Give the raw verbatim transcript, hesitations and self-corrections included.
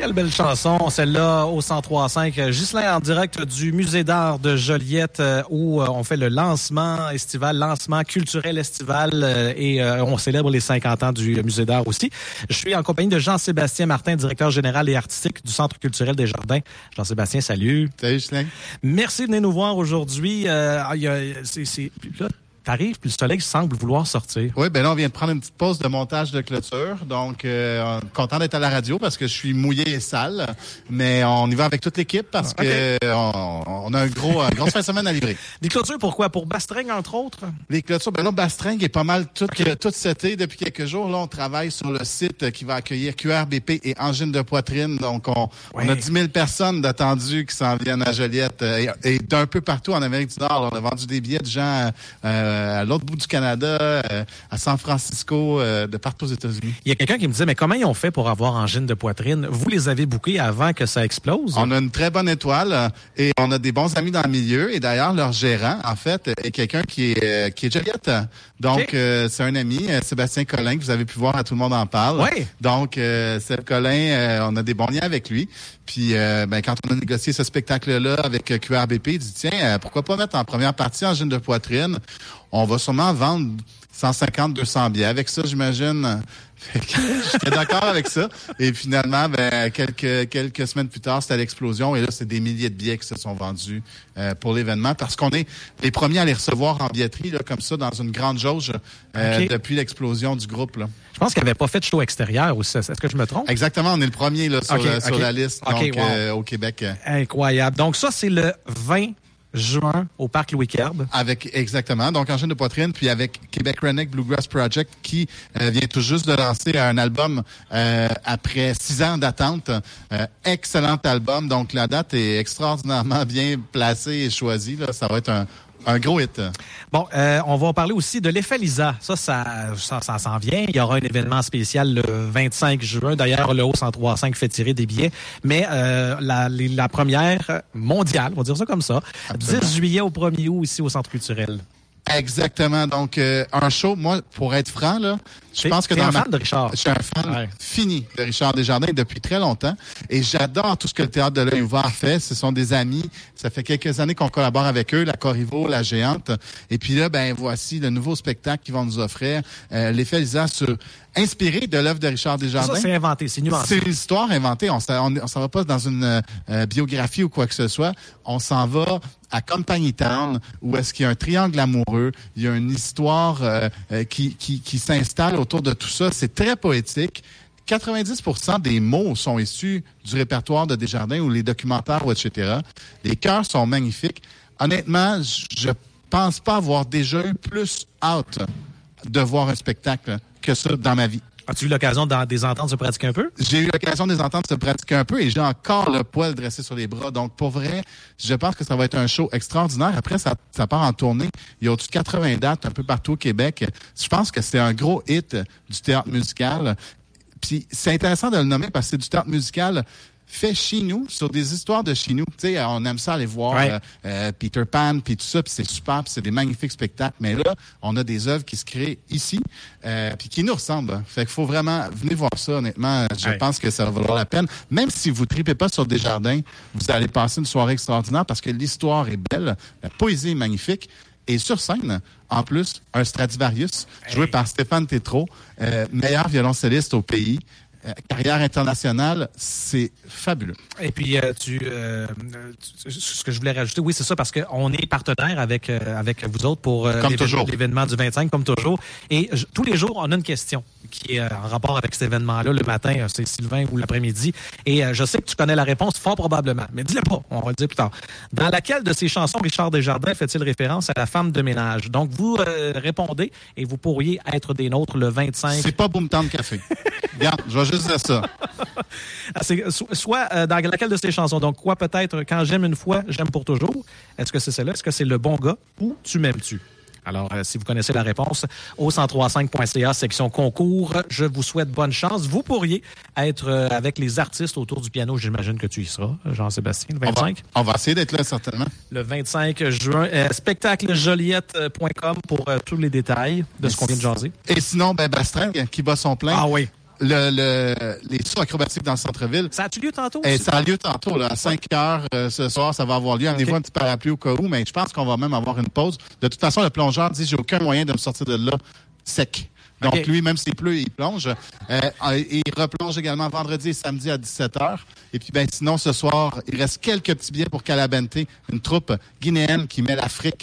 Quelle belle chanson, celle-là, au cent trois cinq. Ghislain en direct du Musée d'art de Joliette, où on fait le lancement estival, lancement culturel estival, et on célèbre les cinquante ans du Musée d'art aussi. Je suis en compagnie de Jean-Sébastien Martin, directeur général et artistique du Centre culturel des Jardins. Jean-Sébastien, salut. Salut, Ghislain. Merci de venir nous voir aujourd'hui. Euh, y a, c'est, c'est, là, t'arrives, puis le soleil semble vouloir sortir. Oui, ben là, on vient de prendre une petite pause de montage de clôture. Donc, euh, content d'être à la radio parce que je suis mouillé et sale. Mais on y va avec toute l'équipe parce okay. que on, on a un gros, une grosse fin de semaine à livrer. Des clôtures, pourquoi? Pour Bastringue, entre autres? Les clôtures, ben là, Bastringue est pas mal tout, okay. euh, tout cet été. Depuis quelques jours, là, on travaille sur le site qui va accueillir Q R B P et Angine de poitrine. Donc, on, ouais. on a dix mille personnes d'attendues qui s'en viennent à Joliette euh, et, et d'un peu partout en Amérique du Nord. Là, on a vendu des billets de gens... Euh, à l'autre bout du Canada, euh, à San Francisco, euh, de partout aux États-Unis. Il y a quelqu'un qui me disait, mais comment ils ont fait pour avoir angine de poitrine? Vous les avez bookés avant que ça explose? On a une très bonne étoile euh, et on a des bons amis dans le milieu. Et d'ailleurs, leur gérant, en fait, est quelqu'un qui est, euh, qui est Joliette. Donc, okay. euh, c'est un ami, euh, Sébastien Collin, que vous avez pu voir à Tout le monde en parle. Oui. Donc, euh, Seb Collin, euh, on a des bons liens avec lui. Puis, euh, ben, quand on a négocié ce spectacle-là avec euh, Q R B P, il dit, tiens, euh, pourquoi pas mettre en première partie angine de poitrine? On va sûrement vendre cent cinquante, deux cents billets. Avec ça, j'imagine, j'étais d'accord avec ça. Et finalement, ben, quelques quelques semaines plus tard, c'était l'explosion. Et là, c'est des milliers de billets qui se sont vendus euh, pour l'événement parce qu'on est les premiers à les recevoir en billetterie, là, comme ça, dans une grande jauge euh, okay. depuis l'explosion du groupe, là. Je pense qu'il n'avait pas fait de show extérieur aussi. Est-ce que je me trompe? Exactement. On est le premier là, sur, okay, sur okay. la liste okay, donc, wow. euh, au Québec. Incroyable. Donc ça, c'est le vingt juin au Parc Louis-Kerbe. Avec, exactement. Donc, Angine de poitrine, puis avec Québec Redneck Bluegrass Project qui euh, vient tout juste de lancer un album euh, après six ans d'attente. Euh, excellent album. Donc, la date est extraordinairement bien placée et choisie. Là. Ça va être un Un gros hit. Bon, euh, on va parler aussi de l'effet Lisa. Ça, ça, ça, ça s'en vient. Il y aura un événement spécial le vingt-cinq juin. D'ailleurs, le haut cent trois cinq fait tirer des billets. Mais euh, la, la première mondiale, on va dire ça comme ça, absolument. dix juillet au premier août ici au Centre culturel. Exactement. Donc, euh, un show, moi, pour être franc, là, je t'es, pense que t'es dans un ma... fan de Richard. Je suis un fan ouais. fini de Richard Desjardins depuis très longtemps. Et j'adore tout ce que le Théâtre de l'Œil ouvert fait. Ce sont des amis. Ça fait quelques années qu'on collabore avec eux, la Corriveau, la Géante. Et puis là, ben voici le nouveau spectacle qu'ils vont nous offrir. Euh, l'effet Lisa sur... inspiré de l'œuvre de Richard Desjardins. Ça, c'est inventé, c'est nuancé. C'est une histoire inventée. On ne s'en va pas dans une euh, biographie ou quoi que ce soit. On s'en va à Company Town, où est-ce qu'il y a un triangle amoureux. Il y a une histoire euh, euh, qui, qui, qui s'installe autour de tout ça. C'est très poétique. quatre-vingt-dix pour cent des mots sont issus du répertoire de Desjardins ou les documentaires, ou et cetera. Les chœurs sont magnifiques. Honnêtement, je pense pas avoir déjà eu plus hâte de voir un spectacle que ça dans ma vie. As-tu eu l'occasion de les entendre se pratiquer un peu? J'ai eu l'occasion de les entendre se pratiquer un peu et j'ai encore le poil dressé sur les bras. Donc, pour vrai, je pense que ça va être un show extraordinaire. Après, ça, ça part en tournée. Il y a au-dessus de quatre-vingts dates un peu partout au Québec. Je pense que c'est un gros hit du théâtre musical. Puis, c'est intéressant de le nommer parce que c'est du théâtre musical fait chez nous, sur des histoires de chez nous. Tu sais, on aime ça aller voir ouais. euh, euh, Peter Pan, puis tout ça, puis c'est super, puis c'est des magnifiques spectacles. Mais là, on a des œuvres qui se créent ici, euh, puis qui nous ressemblent. Fait qu'il faut vraiment venir voir ça, honnêtement. Je ouais. pense que ça va valoir la peine. Même si vous tripez pas sur Desjardins, vous allez passer une soirée extraordinaire parce que l'histoire est belle, la poésie est magnifique. Et sur scène, en plus, un Stradivarius, hey. joué par Stéphane Tétrault, euh, meilleur violoncelliste au pays. Euh, carrière internationale, c'est fabuleux. Et puis, euh, tu, euh, tu, ce que je voulais rajouter, oui, c'est ça, parce qu'on est partenaire avec euh, avec vous autres pour euh, l'événement, l'événement du vingt-cinq, comme toujours. Et je, tous les jours, on a une question qui est euh, en rapport avec cet événement-là. Le matin, euh, c'est Sylvain ou l'après-midi. Et euh, je sais que tu connais la réponse fort probablement, mais dis-le pas, on va le dire plus tard. Dans laquelle de ses chansons Richard Desjardins fait-il référence à la femme de ménage? Donc, vous euh, répondez et vous pourriez être des nôtres le vingt-cinq. C'est pas Boomtown Café. Regarde, je vais juste dire ça. C'est, soit euh, dans laquelle de ces chansons? Donc, quoi peut-être, quand j'aime une fois, j'aime pour toujours? Est-ce que c'est celle-là? Est-ce que c'est Le Bon Gars ou Tu m'aimes-tu? Alors, euh, si vous connaissez la réponse, au cent trois cinq point c a, section concours, je vous souhaite bonne chance. Vous pourriez être euh, avec les artistes autour du piano. J'imagine que tu y seras, Jean-Sébastien, le vingt-cinq. On va, on va essayer d'être là, certainement. Le vingt-cinq juin, euh, spectacle joliette point com pour euh, tous les détails de ce qu'on vient de jaser. Et sinon, ben, Bastringue, qui bat son plein. Ah oui. le, le, les sauts acrobatiques dans le centre-ville. Ça a-tu lieu tantôt? Et ça a lieu tantôt, là, à cinq heures euh, ce soir, ça va avoir lieu. Amenez-vous okay. un petit parapluie au cas où, mais je pense qu'on va même avoir une pause. De toute façon, le plongeur dit, j'ai aucun moyen de me sortir de là sec. Donc, okay. lui, même s'il pleut, il plonge. Euh, il replonge également vendredi et samedi à dix-sept heures. Et puis, ben, sinon, ce soir, il reste quelques petits billets pour Calabente, une troupe guinéenne qui met l'Afrique